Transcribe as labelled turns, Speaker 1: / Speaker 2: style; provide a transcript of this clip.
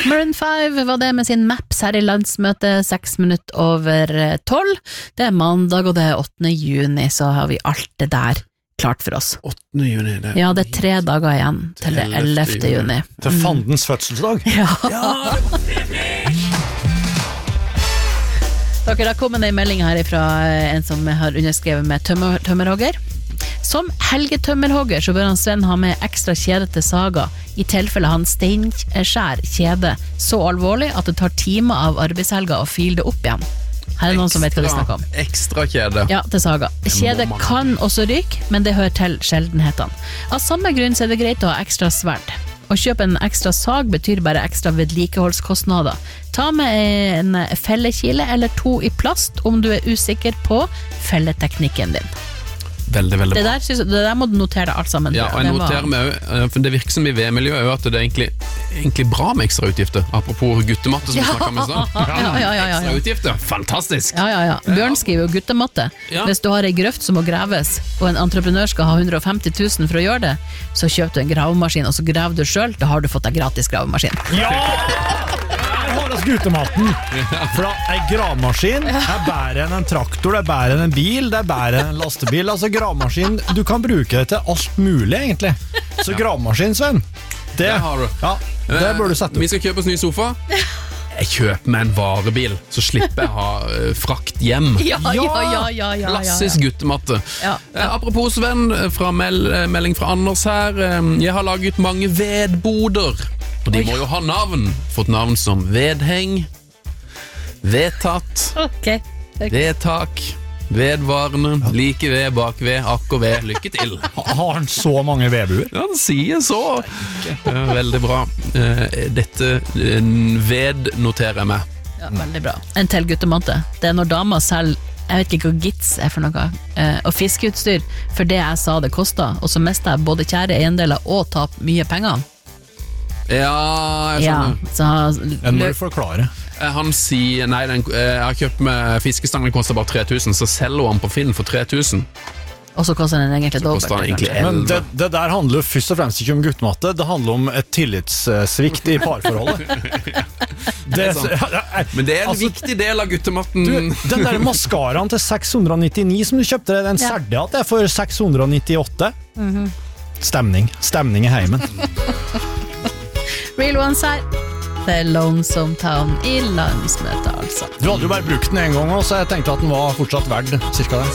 Speaker 1: Maroon 5 var det med sin Maps her i landsmøte 12:06. Det mandag, og det 8. juni, så har vi alt det der klart for oss.
Speaker 2: 8. juni, det.
Speaker 1: Ja, det 3 dager igjen til det 11. juni.
Speaker 3: Til fandens fødselsdag.
Speaker 1: Ja. Dere, har kommet en melding her fra en som har underskrevet med tømmerhogger. Som helgetømmerhogger så bør han Sven ha med ekstra kjede til saga i tilfelle han steinskjær kjede så alvorlig at det tar timer av arbeidshelga å file det opp igjen. Her noen som vet hva vi snakker om.
Speaker 2: Ekstra kjede.
Speaker 1: Ja, til saga. Kjede kan også ryke, men det hører til sjeldenhetene. Av samme grunn så er det greit å ha ekstra sverd. Å kjøpe en ekstra sag betyr bare ekstra vedlikeholdskostnader. Ta med en fellekile eller 2 i plast om du er usikker på felleteknikken din.
Speaker 2: Veldig, veldig bra.
Speaker 1: Det der må du notere deg alt sammen.
Speaker 2: Ja, og jeg noterer meg også, for det virker som i V-miljøet at det er egentlig bra med ekstra utgifter. Apropos guttematte som vi snakket om i stad. Ekstra utgifter, fantastisk!
Speaker 1: Ja. Bjørn skriver jo guttematte.
Speaker 2: Ja.
Speaker 1: Hvis du har en grøft som må graves, og en entreprenør skal ha 150 000 for å gjøre det, så kjøp du en gravemaskin, og så graver du selv, da har du fått deg gratis gravemaskin.
Speaker 3: Ja! Gutematen. For da en gravemaskin er bedre enn en traktor, det er bedre enn en bil, det er bedre enn en lastebil. Altså gravemaskin, du kan bruke det til alt mulig egentlig. Så gravemaskin, Sven, det
Speaker 2: har du.
Speaker 3: Ja, det bør du sette opp.
Speaker 2: Vi skal kjøpe oss ny sofa. Jeg kjøper meg en varebil, så slipper jeg ha frakt hjem.
Speaker 1: Ja.
Speaker 2: Klassisk guttematte.
Speaker 1: Ja.
Speaker 2: Apropos Sven, fra melding fra Anders her. Jeg har laget mange vedboder. Og de må jo ha navn. Fått navn som vedheng, vedtatt, vedtak, vedvarende, like ved, bak ved, akk og ved. Lykke til.
Speaker 3: Har han så mange vedbuer?
Speaker 2: Ja, han sier så. Veldig bra. Dette ved noterer jeg meg.
Speaker 1: Ja, veldig bra. En til guttematte. Det når damer selv, jeg vet ikke hva gits er for noe, og fiskeutstyr, for det jeg sa det kostet, og så mistet jeg både kjære eiendeler og tap mye penger.
Speaker 2: Ja, jeg skjønner.
Speaker 3: Den må du forklare.
Speaker 2: Han sier, nei, jeg har kjøpt med fiskestangen, den koster bare 3000, så selger han på Finn for 3000.
Speaker 1: Og så koster den egentlig dobbelt.
Speaker 3: Men det der handler jo først og fremst ikke om guttematte, det handler om et tillitssvikt i parforholdet.
Speaker 2: Men det er en viktig del av guttematten.
Speaker 3: Den der maskaraen til 699 som du kjøpte, den særde at det er for 698. Stemning i heimen.
Speaker 1: Real ones her. Det er Lonesome Town i landsmøte, altså.
Speaker 3: Du hadde jo bare brukt den en gang, så jeg tenkte at den var fortsatt verd cirka det.